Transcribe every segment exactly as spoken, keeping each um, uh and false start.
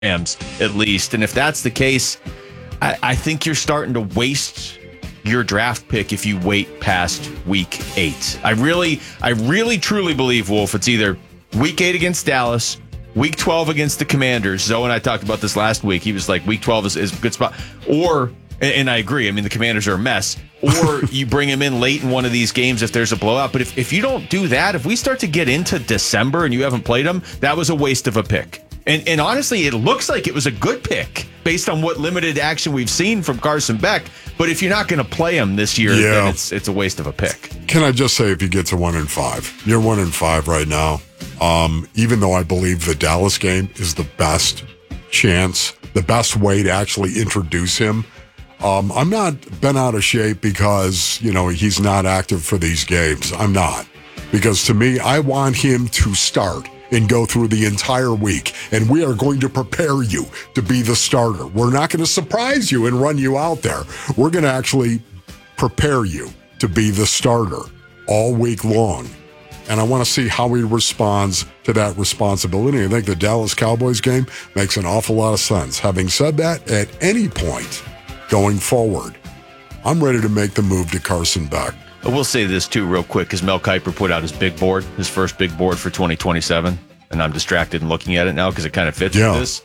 Rams, at least. And if that's the case, I, I think you're starting to waste your draft pick if you wait past week eight. I really, I really truly believe, Wolf, it's either week eight against Dallas, week twelve against the Commanders. Zoe and I talked about this last week. He was like, week twelve is, is a good spot. Or, and, and I agree, I mean, the Commanders are a mess. Or you bring him in late in one of these games if there's a blowout. But if, if you don't do that, if we start to get into December and you haven't played him, that was a waste of a pick. And and honestly, it looks like it was a good pick based on what limited action we've seen from Carson Beck. But if you're not going to play him this year, yeah. then it's it's a waste of a pick. Can I just say, if you get to one and five, you're one and five right now. Um, even though I believe the Dallas game is the best chance, the best way to actually introduce him. Um, I'm not bent out of shape because, you know, he's not active for these games. I'm not. Because to me, I want him to start and go through the entire week. And we are going to prepare you to be the starter. We're not going to surprise you and run you out there. We're going to actually prepare you to be the starter all week long. And I want to see how he responds to that responsibility. I think the Dallas Cowboys game makes an awful lot of sense. Having said that, at any point going forward, I'm ready to make the move to Carson Beck. I will say this, too, real quick, because Mel Kiper put out his big board, his first big board for twenty twenty-seven, and I'm distracted and looking at it now because it kind of fits yeah. with this.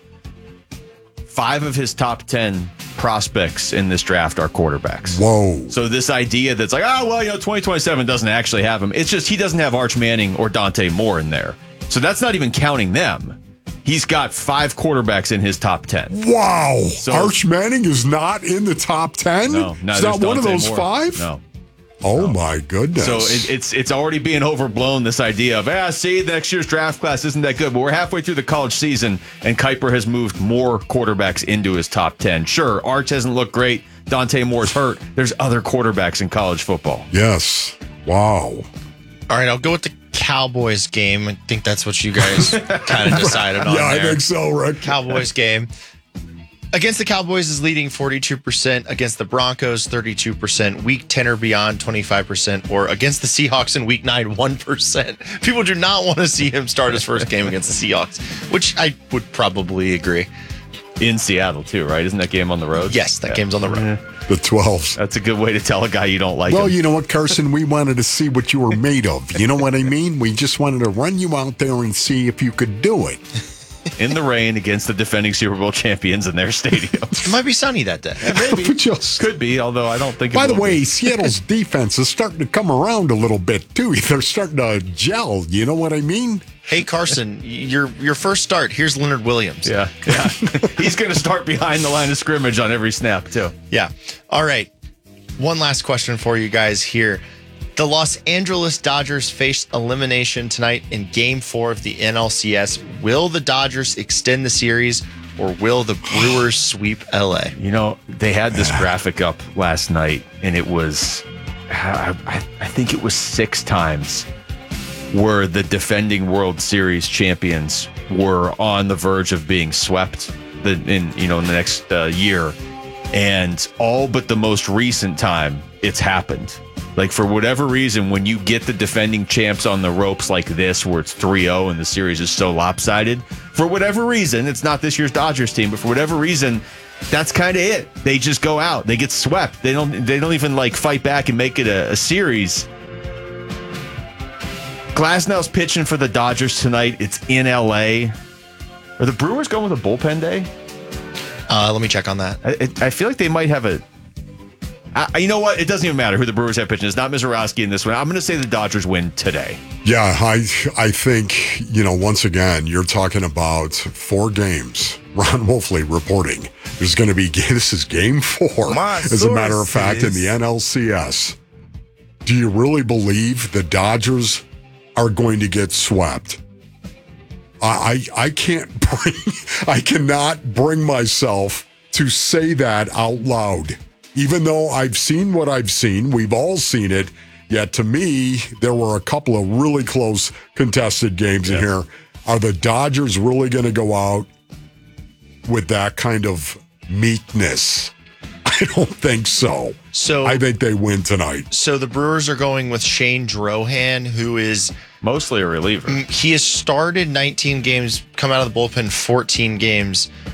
Five of his top ten prospects in this draft are quarterbacks. Whoa. So this idea that's like, oh, well, you know, twenty twenty-seven doesn't actually have him. It's just he doesn't have Arch Manning or Dante Moore in there. So that's not even counting them. He's got five quarterbacks in his top ten. Wow. So, Arch Manning is not in the top ten? No. He's not one of those Moore. five? No. Oh, no. my goodness. So it, it's it's already being overblown, this idea of, ah, see, the next year's draft class isn't that good. But we're halfway through the college season, and Kiper has moved more quarterbacks into his top ten. Sure, Arch hasn't looked great. Dante Moore's hurt. There's other quarterbacks in college football. Yes. Wow. All right, I'll go with the Cowboys game. I think that's what you guys kind of decided on. Yeah, there. I think so, Rick. Cowboys game. Against the Cowboys is leading forty-two percent. Against the Broncos, thirty-two percent. Week ten or beyond, twenty-five percent. Or against the Seahawks in week nine, one percent. People do not want to see him start his first game against the Seahawks, which I would probably agree. In Seattle, too, right? Isn't that game on the road? Yes, that yeah. game's on the road. The twelves. That's a good way to tell a guy you don't like Well, him. you know what, Carson? We wanted to see what you were made of. You know what I mean? We just wanted to run you out there and see if you could do it. In the rain against the defending Super Bowl champions in their stadium. It might be sunny that day. Maybe. Just, Could be, although I don't think it By the will way, be. Seattle's defense is starting to come around a little bit, too. They're starting to gel. You know what I mean? Hey, Carson, your your first start, here's Leonard Williams. Yeah, yeah. He's going to start behind the line of scrimmage on every snap, too. Yeah. All right. One last question for you guys here. The Los Angeles Dodgers face elimination tonight in Game four of the N L C S. Will the Dodgers extend the series, or will the Brewers sweep L A? You know, they had this graphic up last night, and it was, I, I think it was six times where the defending World Series champions were on the verge of being swept the, in, you know, in the next uh, year. And all but the most recent time it's happened. Like, for whatever reason, when you get the defending champs on the ropes like this, where it's three oh and the series is so lopsided, for whatever reason, it's not this year's Dodgers team, but for whatever reason, that's kind of it. They just go out. They get swept. They don't They don't even, like, fight back and make it a, a series. Glasnow's pitching for the Dodgers tonight. It's in L A. Are the Brewers going with a bullpen day? Uh, let me check on that. I, I feel like they might have a... I, you know what? It doesn't even matter who the Brewers have pitching. It's not Mizorowski in this one. I'm going to say the Dodgers win today. Yeah, I I think, you know, once again, you're talking about four games. Ron Wolfley reporting. There's going to be, this is game four, My as a matter of fact, in sources. the N L C S. Do you really believe the Dodgers are going to get swept? I, I, I can't bring, I cannot bring myself to say that out loud. Even though I've seen what I've seen, we've all seen it, yet to me, there were a couple of really close contested games yes. in here. Are the Dodgers really going to go out with that kind of meekness? I don't think so. So I think they win tonight. So the Brewers are going with Shane Drohan, who is Mostly a reliever. He has started nineteen games, come out of the bullpen fourteen games.